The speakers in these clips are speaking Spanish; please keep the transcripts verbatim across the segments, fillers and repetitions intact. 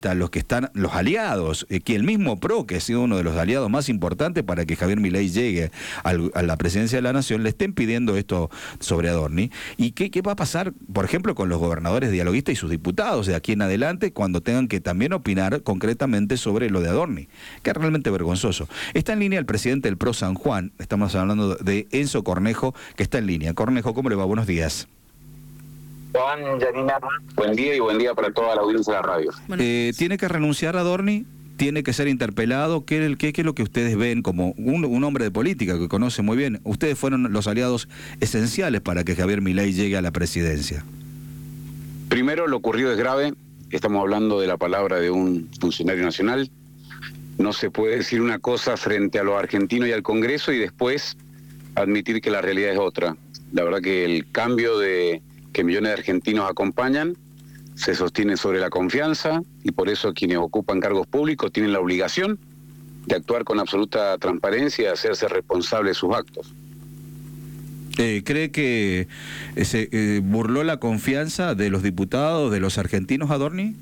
los que están, los aliados, eh, que el mismo P R O, que ha sido uno de los aliados más importantes para que Javier Milei llegue al, a la presidencia de la Nación, le estén pidiendo esto sobre Adorni. ¿Y qué, qué va a pasar, por ejemplo, con los gobernadores dialoguistas y sus diputados de aquí en adelante, cuando tengan que también opinar concretamente sobre lo de Adorni? Que es realmente vergonzoso. Está en línea el presidente del P R O San Juan, estamos hablando de Enzo Cornejo, que está en línea. Cornejo, ¿cómo le va? Buenos días. Juan, Yanina, buen día y buen día para toda la audiencia de la radio. Eh, ¿Tiene que renunciar a Adorni? ¿Tiene que ser interpelado? ¿Qué, qué, qué es lo que ustedes ven como un, un hombre de política que conoce muy bien? Ustedes fueron los aliados esenciales para que Javier Milei llegue a la presidencia. Primero, lo ocurrido es grave. Estamos hablando de la palabra de un funcionario nacional. No se puede decir una cosa frente a los argentinos y al Congreso y después admitir que la realidad es otra. La verdad que el cambio de que millones de argentinos acompañan se sostiene sobre la confianza y por eso quienes ocupan cargos públicos tienen la obligación de actuar con absoluta transparencia y hacerse responsables de sus actos. Eh, ¿Cree que se eh, burló la confianza de los diputados, de los argentinos, Adorni?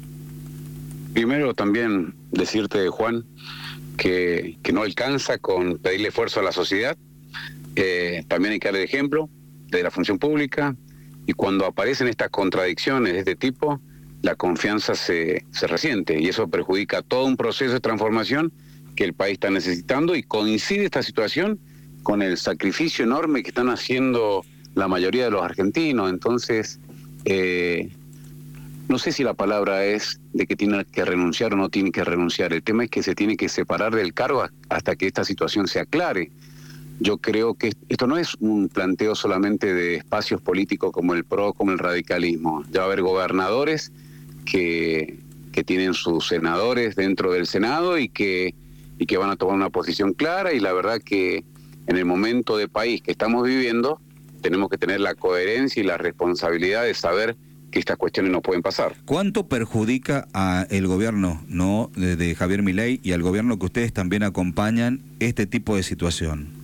Primero también decirte, Juan, que, que no alcanza con pedirle esfuerzo a la sociedad. Eh, también hay que dar el ejemplo de la función pública. Y cuando aparecen estas contradicciones de este tipo, la confianza se, se resiente y eso perjudica todo un proceso de transformación que el país está necesitando y coincide esta situación con el sacrificio enorme que están haciendo la mayoría de los argentinos. Entonces, eh, no sé si la palabra es de que tiene que renunciar o no tiene que renunciar. El tema es que se tiene que separar del cargo hasta que esta situación se aclare. Yo creo que esto no es un planteo solamente de espacios políticos como el P R O, como el radicalismo. Ya va a haber gobernadores que, que tienen sus senadores dentro del Senado y que, y que van a tomar una posición clara, y la verdad que en el momento de país que estamos viviendo tenemos que tener la coherencia y la responsabilidad de saber que estas cuestiones no pueden pasar. ¿Cuánto perjudica al gobierno no de, de Javier Milei y al gobierno que ustedes también acompañan este tipo de situación?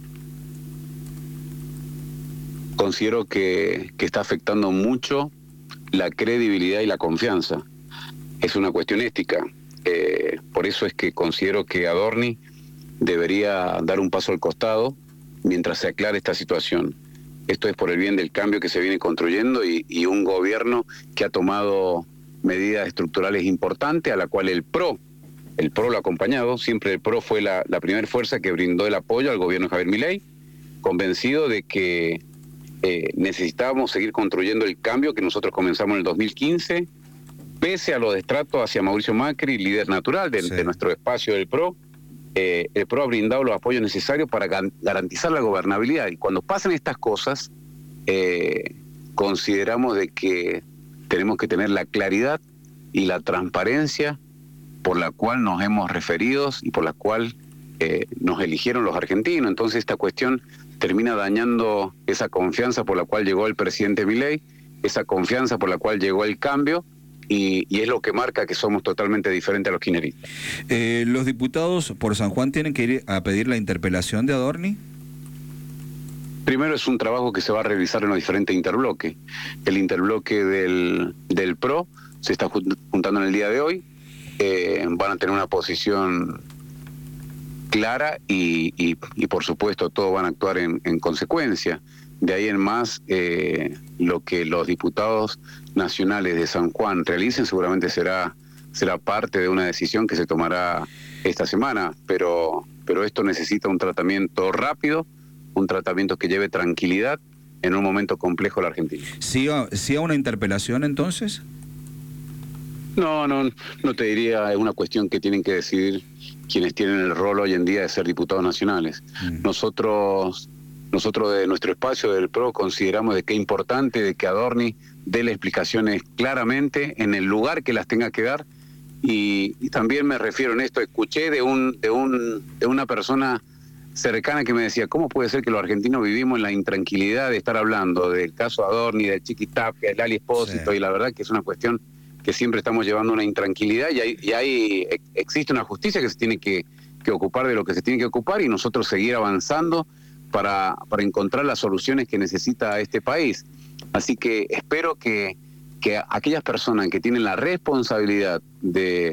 Considero que, que está afectando mucho la credibilidad y la confianza. Es una cuestión ética. Eh, por eso es que considero que Adorni debería dar un paso al costado mientras se aclare esta situación. Esto es por el bien del cambio que se viene construyendo y, y un gobierno que ha tomado medidas estructurales importantes a la cual el P R O, el P R O lo ha acompañado. Siempre el P R O fue la, la primera fuerza que brindó el apoyo al gobierno de Javier Milei, convencido de que Eh, necesitábamos seguir construyendo el cambio que nosotros comenzamos en el dos mil quince, pese a los destratos hacia Mauricio Macri, líder natural de, sí. de nuestro espacio del P R O. Eh, el P R O ha brindado los apoyos necesarios para garantizar la gobernabilidad, y cuando pasan estas cosas eh, consideramos de que tenemos que tener la claridad y la transparencia por la cual nos hemos referido y por la cual eh, nos eligieron los argentinos. Entonces esta cuestión termina dañando esa confianza por la cual llegó el presidente Milei, esa confianza por la cual llegó el cambio, y, y es lo que marca que somos totalmente diferentes a los kirchneristas. Eh, ¿Los diputados por San Juan tienen que ir a pedir la interpelación de Adorni? Primero es un trabajo que se va a realizar en los diferentes interbloques. El interbloque del, del P R O se está juntando en el día de hoy, eh, van a tener una posición clara y, y, y por supuesto todos van a actuar en, en consecuencia. De ahí en más, eh, lo que los diputados nacionales de San Juan realicen seguramente será, será parte de una decisión que se tomará esta semana, pero, pero esto necesita un tratamiento rápido, un tratamiento que lleve tranquilidad en un momento complejo de la Argentina. ¿Sí a, sí a una interpelación entonces? No, no, no te diría, es una cuestión que tienen que decidir quienes tienen el rol hoy en día de ser diputados nacionales. Mm. Nosotros, nosotros de nuestro espacio del P R O consideramos de que es importante de que Adorni dé las explicaciones claramente en el lugar que las tenga que dar, y, y también me refiero en esto, escuché de un, de un, de una persona cercana que me decía, ¿cómo puede ser que los argentinos vivimos en la intranquilidad de estar hablando del caso Adorni, del Chiquitapia, del Lali Espósito? Sí. Y la verdad que es una cuestión que siempre estamos llevando una intranquilidad, y hay, y hay existe una justicia que se tiene que, que ocupar de lo que se tiene que ocupar, y nosotros seguir avanzando para, para encontrar las soluciones que necesita este país. Así que espero que, que aquellas personas que tienen la responsabilidad de